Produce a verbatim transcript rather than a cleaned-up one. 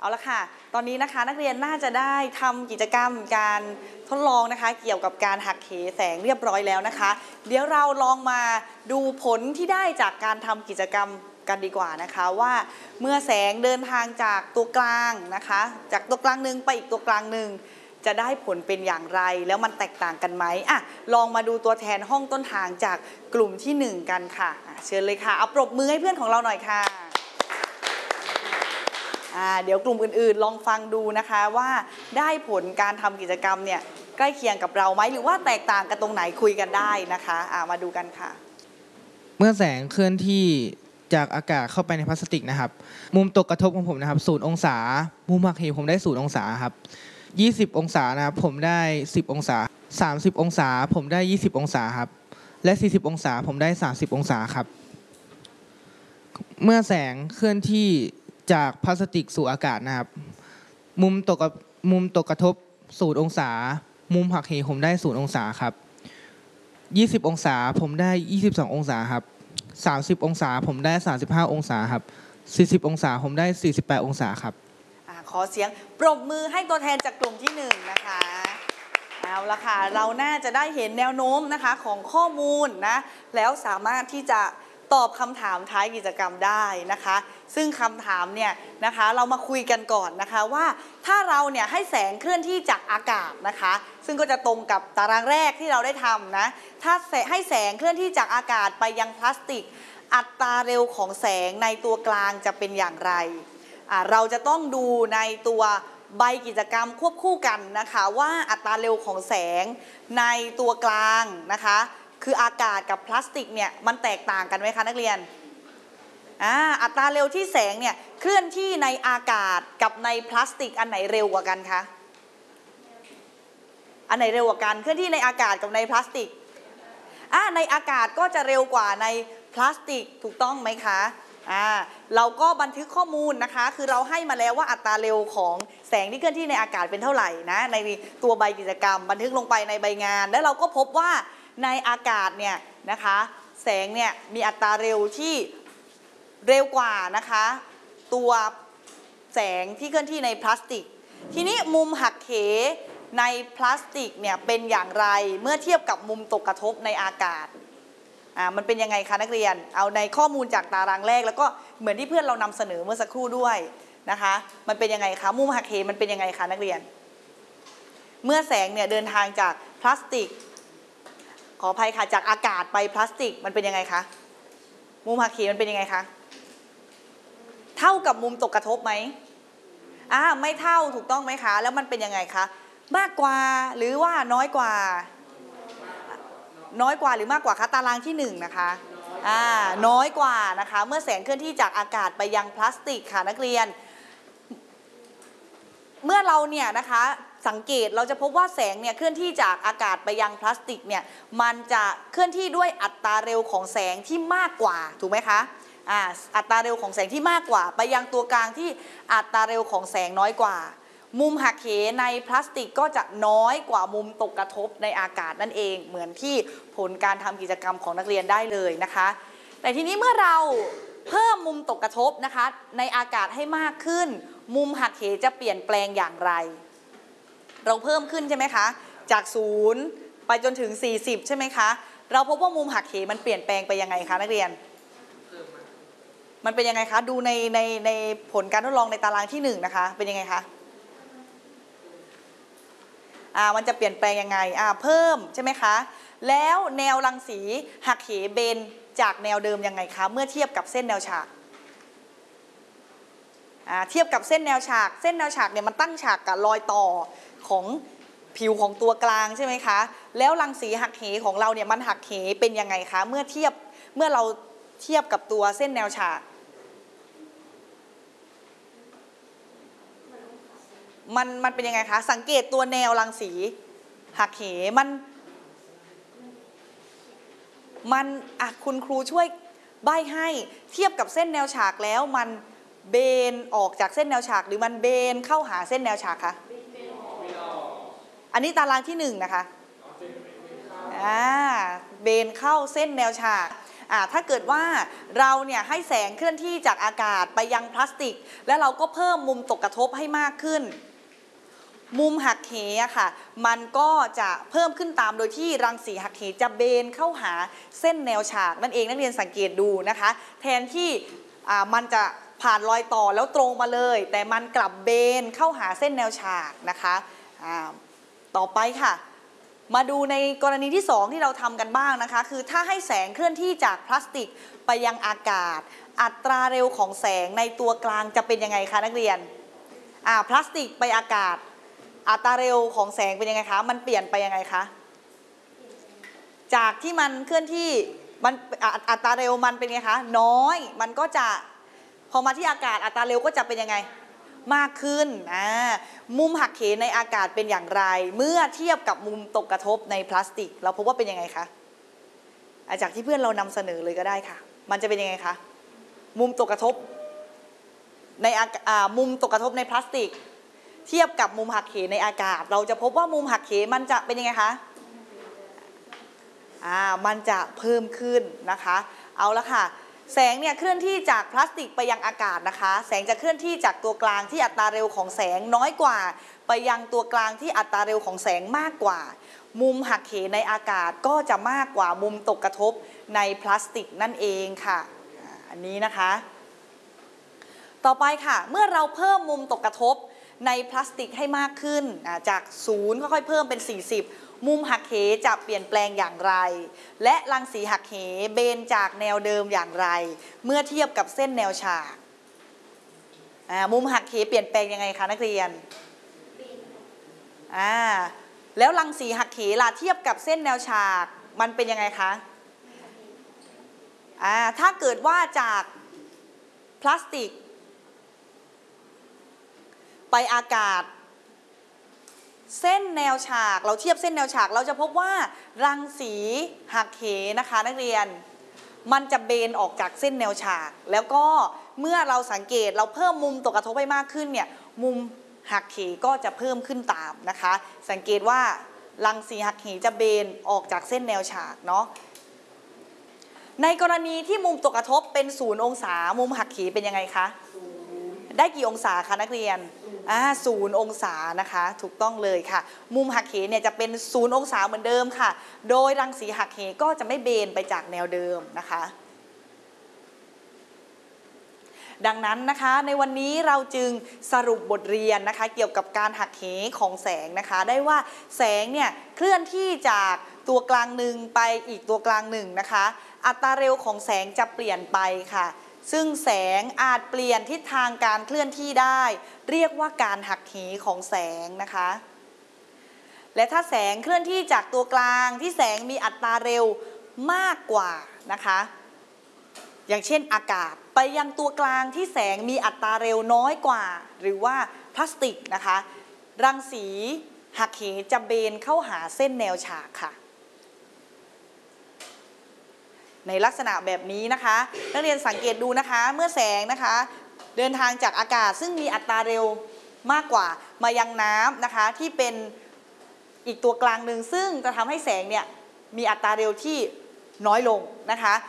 เอาละค่ะตอนนี้นะคะนักเรียนน่าจะได้ทำกิจกรรมการทดลองนะคะเกี่ยวกับการหักเหแสงเรียบร้อยแล้วนะคะเดี๋ยวเราลองมาดูผลที่ได้จากการทำกิจกรรมกันดีกว่านะคะว่าเมื่อแสงเดินทางจากตัวกลางนะคะจากตัวกลางหนึ่งไปอีกตัวกลางหนึ่งจะได้ผลเป็นอย่างไรแล้วมันแตกต่างกันไหมอ่ะลองมาดูตัวแทนห้องต้นทางจากกลุ่มที่หนึ่งกันค่ะเชิญเลยค่ะเอาปรบมือให้เพื่อนของเราหน่อยค่ะเดี๋ยวกลุ่มอื่นๆลองฟังดูนะคะว่าได้ผลการทำกิจกรรมเนี่ยใกล้เคียงกับเราไหมหรือว่าแตกต่างกันตรงไหนคุยกันได้นะคะมาดูกันค่ะเมื่อแสงเคลื่อนที่จากอากาศเข้าไปในพลาสติกนะครับมุมตกกระทบของผมนะครับศูนย์องศามุมหักเหผมได้ศูนย์องศาครับยี่สิบองศานะครับผมได้สิบองศาสามสิบองศาผมได้ยี่สิบองศาครับและสี่สิบองศาผมได้สามสิบองศาครับเมื่อแสงเคลื่อนที่จากพลาสติกสู่อากาศนะครับมุมตกมุมตกกระทบศูนย์องศามุมหักเหผมได้ศูนย์องศาครับยี่สิบองศาผมได้ยี่สิบสององศาครับสามสิบองศาผมได้สามสิบห้าองศาครับสี่สิบองศาผมได้สี่สิบแปดองศาครับขอเสียงปรบมือให้ตัวแทนจากกลุ่มที่หนึ่งนะคะเอาละค่ะเราน่าจะได้เห็นแนวโน้มนะคะของข้อมูลนะแล้วสามารถที่จะตอบคำถามท้ายกิจกรรมได้นะคะซึ่งคำถามเนี่ยนะคะเรามาคุยกันก่อนนะคะว่าถ้าเราเนี่ยให้แสงเคลื่อนที่จากอากาศนะคะซึ่งก็จะตรงกับตารางแรกที่เราได้ทำนะถ้าให้แสงเคลื่อนที่จากอากาศไปยังพลาสติกอัตราเร็วของแสงในตัวกลางจะเป็นอย่างไรเราจะต้องดูในตัวใบกิจกรรมควบคู่กันนะคะว่าอัตราเร็วของแสงในตัวกลางนะคะคืออากาศกับพลาสติกเนี่ยมันแตกต่างกันไหมคะนักเรียนอ่าอัตราเร็วที่แสงเนี่ยเคลื่อนที่ในอากาศกับในพลาสติกอันไหนเร็วกว่ากันคะอันไหนเร็วกว่ากันเคลื่อนที่ในอากาศกับในพลาสติกอ่าในอากาศก็จะเร็วกว่าในพลาสติกถูกต้องไหมคะอ่าเราก็บันทึกข้อมูลนะคะคือเราให้มาแล้วว่าอัตราเร็วของแสงที่เคลื่อนที่ในอากาศเป็นเท่าไหร่นะในตัวใบกิจกรรมบันทึกลงไปในใบงานแล้วเราก็พบว่าในอากาศเนี่ยนะคะแสงเนี่ยมีอัตราเร็วที่เร็วกว่านะคะตัวแสงที่เคลื่อนที่ในพลาสติกทีนี้มุมหักเหในพลาสติกเนี่ยเป็นอย่างไรเมื่อเทียบกับมุมตกกระทบในอากาศอ่ามันเป็นยังไงคะนักเรียนเอาในข้อมูลจากตารางแรกแล้วก็เหมือนที่เพื่อนเรานำเสนอเมื่อสักครู่ด้วยนะคะมันเป็นยังไงคะมุมหักเหมันเป็นยังไงคะนักเรียนเมื่อแสงเนี่ยเดินทางจากพลาสติกขออภัยค่ะจากอากาศไปพลาสติกมันเป็นยังไงคะมุมหักเหมันเป็นยังไงคะเท่ากับมุมตกกระทบไหมอ่าไม่เท่าถูกต้องไหมคะแล้วมันเป็นยังไงคะมากกว่าหรือว่าน้อยกว่าน้อยกว่าหรือมากกว่าคะตารางที่หนึ่งนะคะอ่าน้อยกว่านะคะเมื่อแสงเคลื่อนที่จากอากาศไปยังพลาสติกค่ะนักเรียนเมื่อเราเนี่ยนะคะสังเกตเราจะพบว่าแสงเนี่ยเคลื่อนที่จากอากาศไปยังพลาสติกเนี่ยมันจะเคลื่อนที่ด้วยอัตราเร็วของแสงที่มากกว่าถูกไหมคะอ่าอัตราเร็วของแสงที่มากกว่าไปยังตัวกลางที่อัตราเร็วของแสงน้อยกว่ามุมหักเหในพลาสติกก็จะน้อยกว่ามุมตกกระทบในอากาศนั่นเองเหมือนที่ผลการทำกิจกรรมของนักเรียนได้เลยนะคะแต่ทีนี้เมื่อเราเพิ่มมุมตกกระทบนะคะในอากาศให้มากขึ้นมุมหักเหจะเปลี่ยนแปลงอย่างไรเราเพิ่มขึ้นใช่ไหมคะจากศูนย์ไปจนถึงสี่สิบใช่ไหมคะเราพบว่ามุมหักเหมันเปลี่ยนแปลงไปยังไงคะนักเรียนมันเป็นยังไงคะดูในในในผลการทดลองในตารางที่หนึ่งนะคะเป็นยังไงคะอ่ามันจะเปลี่ยนแปลงยังไงอ่าเพิ่มใช่ไหมคะแล้วแนวรังสีหักเหเบนจากแนวเดิมยังไงคะเมื่อเทียบกับเส้นแนวฉากอ่าเทียบกับเส้นแนวฉากเส้นแนวฉากเนี่ยมันตั้งฉากกับรอยต่อของผิวของตัวกลางใช่ไหมคะแล้วรังสีหักเหของเราเนี่ยมันหักเหเป็นยังไงคะเมื่อเทียบเมื่อเราเทียบกับตัวเส้นแนวฉากมันมันเป็นยังไงคะสังเกตตัวแนวรังสีหักเหมันมันอ่ะคุณครูช่วยใบ้ให้เทียบกับเส้นแนวฉากแล้วมันเบนออกจากเส้นแนวฉากหรือมันเบนเข้าหาเส้นแนวฉากคะอันนี้ตารางที่หนึ่งนะคะอ่าเบนเข้าเส้นแนวฉากอ่าถ้าเกิดว่าเราเนี่ยให้แสงเคลื่อนที่จากอากาศไปยังพลาสติกแล้วเราก็เพิ่มมุมตกกระทบให้มากขึ้นมุมหักเหอะค่ะมันก็จะเพิ่มขึ้นตามโดยที่รังสีหักเหจะเบนเข้าหาเส้นแนวฉากนั่นเองนักเรียนสังเกตดูนะคะแทนที่อ่ามันจะผ่านรอยต่อแล้วตรงมาเลยแต่มันกลับเบนเข้าหาเส้นแนวฉากนะคะอ่าต่อไปค่ะมาดูในกรณีที่สองที่เราทำกันบ้างนะคะคือถ้าให้แสงเคลื่อนที่จากพลาสติกไปยังอากาศอัตราเร็วของแสงในตัวกลางจะเป็นยังไงคะนักเรียนอ่าพลาสติกไปอากาศอัตราเร็วของแสงเป็นยังไงคะมันเปลี่ยนไปยังไงคะจากที่มันเคลื่อนที่มันอัตราเร็วมันเป็นไงคะน้อยมันก็จะพอมาที่อากาศอัตราเร็วก็จะเป็นยังไงมากขึ้นอ่ามุมหักเหในอากาศเป็นอย่างไรเมื่อเทียบกับมุมตกกระทบในพลาสติกเราพบว่าเป็นยังไงคะจากที่เพื่อนเรานำเสนอเลยก็ได้ค่ะมันจะเป็นยังไงคะมุมตกกระทบในอ่ามุมตกกระทบในพลาสติกเทียบกับมุมหักเหในอากาศเราจะพบว่ามุมหักเหมันจะเป็นยังไงคะอ่ามันจะเพิ่มขึ้นนะคะเอาละค่ะแสงเนี่ยเคลื่อนที่จากพลาสติกไปยังอากาศนะคะแสงจะเคลื่อนที่จากตัวกลางที่อัตราเร็วของแสงน้อยกว่าไปยังตัวกลางที่อัตราเร็วของแสงมากกว่ามุมหักเหในอากาศก็จะมากกว่ามุมตกกระทบในพลาสติกนั่นเองค่ะอันนี้นะคะต่อไปค่ะเมื่อเราเพิ่มมุมตกกระทบในพลาสติกให้มากขึ้นจากศูนย์ค่อยๆเพิ่มเป็นสี่สิบมุมหักเหจะเปลี่ยนแปลงอย่างไรและรังสีหักเหเบนจากแนวเดิมอย่างไรเมื่อเทียบกับเส้นแนวฉากมุมหักเหเปลี่ยนแปลงยังไงคะนักเรียนอ่าแล้วรังสีหักเหล่ะเทียบกับเส้นแนวฉากมันเป็นยังไงคะอ่าถ้าเกิดว่าจากพลาสติกไปอากาศเส้นแนวฉากเราเทียบเส้นแนวฉากเราจะพบว่ารังสีหักเหนะคะนักเรียนมันจะเบนออกจากเส้นแนวฉากแล้วก็เมื่อเราสังเกตเราเพิ่มมุมตกกระทบให้มากขึ้นเนี่ยมุมหักเหก็จะเพิ่มขึ้นตามนะคะสังเกตว่ารังสีหักเหจะเบนออกจากเส้นแนวฉากเนาะในกรณีที่มุมตกกระทบเป็นศูนย์องศามุมหักเหเป็นยังไงคะได้กี่องศาคะนักเรียนอ่าศูนย์องศานะคะถูกต้องเลยค่ะมุมหักเหเนี่ยจะเป็นศูนย์องศาเหมือนเดิมค่ะโดยรังสีหักเหก็จะไม่เบนไปจากแนวเดิมนะคะดังนั้นนะคะในวันนี้เราจึงสรุปบทเรียนนะคะเกี่ยวกับการหักเหของแสงนะคะได้ว่าแสงเนี่ยเคลื่อนที่จากตัวกลางหนึ่งไปอีกตัวกลางหนึ่งนะคะอัตราเร็วของแสงจะเปลี่ยนไปค่ะซึ่งแสงอาจเปลี่ยนทิศทางการเคลื่อนที่ได้เรียกว่าการหักเหของแสงนะคะและถ้าแสงเคลื่อนที่จากตัวกลางที่แสงมีอัตราเร็วมากกว่านะคะอย่างเช่นอากาศไปยังตัวกลางที่แสงมีอัตราเร็วน้อยกว่าหรือว่าพลาสติกนะคะรังสีหักเหจะเบนเข้าหาเส้นแนวฉากค่ะในลักษณะแบบนี้นะคะนักเรียนสังเกตดูนะคะเมื่อแสงนะคะเดินทางจากอากาศซึ่งมีอัตราเร็วมากกว่ามายังน้ำนะคะที่เป็นอีกตัวกลางหนึ่งซึ่งจะทำให้แสงเนี่ยมีอัตราเร็วที่น้อยลงนะคะ